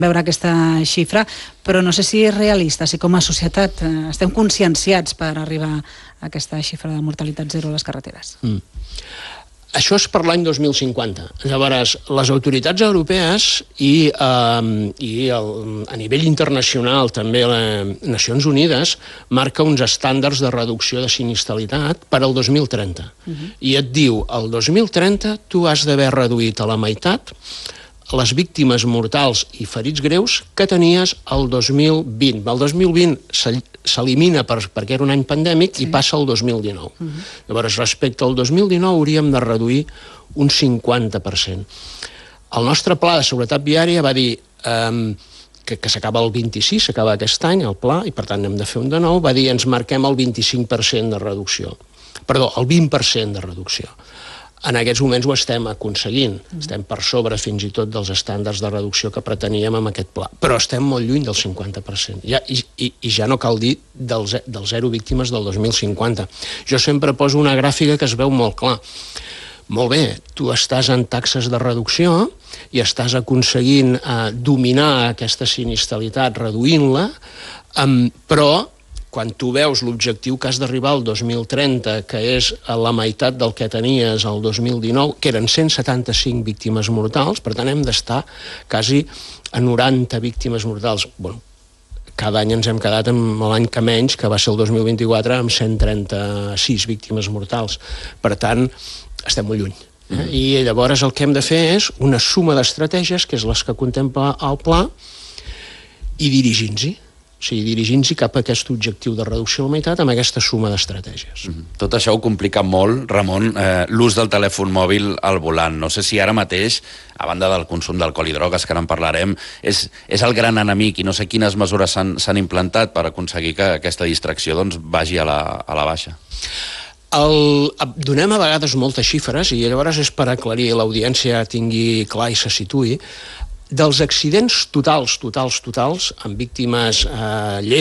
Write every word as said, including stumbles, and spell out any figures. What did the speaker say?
veure aquesta xifra, però no sé si és realista, si com a societat eh, estem conscienciats per arribar a aquesta xifra de mortalitat zero a les carreteres. Mm. Això és per l'any dos mil cinquanta. Llavors, les autoritats europees i, eh, i el, a nivell internacional, també les Nacions Unides, marca uns estàndards de reducció de sinistralitat per al dos mil trenta. Uh-huh. I et diu, el dos mil trenta tu has d'haver reduït a la meitat les víctimes mortals i ferits greus que tenies el dos mil vint. El dos mil vint s'elimina per, perquè era un any pandèmic sí. i passa al dos mil dinou. Uh-huh. Llavors, respecte al dos mil dinou, hauríem de reduir un cinquanta per cent. El nostre pla de seguretat viària va dir eh, que, que s'acaba el vint-i-sis, s'acaba aquest any, el pla, i per tant hem de fer un de nou, va dir ens marquem el vint-i-cinc per cent de reducció. Perdó, el vint per cent de reducció. En aquests moments ho estem aconseguint. Estem per sobre fins i tot dels estàndards de reducció que preteníem amb aquest pla. Però estem molt lluny del cinquanta per cent. Ja, i, i, I ja no cal dir del, del zero víctimes del dos mil cinquanta. Jo sempre poso una gràfica que es veu molt clar. Molt bé, tu estàs en taxes de reducció i estàs aconseguint eh, dominar aquesta sinistralitat reduint-la, eh, però quan tu veus l'objectiu que has d'arribar al dos mil trenta, que és a la meitat del que tenies el dos mil dinou, que eren cent setanta-cinc víctimes mortals, per tant hem d'estar quasi a noranta víctimes mortals. Bueno, cada any ens hem quedat amb l'any que menys, que va ser el dos mil vint-i-quatre, amb cent trenta-sis víctimes mortals. Per tant, estem molt lluny. Eh? I llavors el que hem de fer és una suma d'estratègies, que és les que contempla el pla, i dirigint-s'hi. O sigui, dirigint-s'hi cap a aquest objectiu de reducció a la meitat amb aquesta suma d'estratègies. Mm-hmm. Tot això ho complica molt, Ramon, eh, l'ús del telèfon mòbil al volant. No sé si ara mateix, a banda del consum d'alcohol i drogues, que ara en parlarem, és, és el gran enemic i no sé quines mesures s'han implantat per aconseguir que aquesta distracció doncs, vagi a la, a la baixa. El, donem a vegades moltes xifres i llavors és per aclarir, l'audiència tingui clar i se situï. Dels accidents totals, totals, totals, amb víctimes eh, lleus,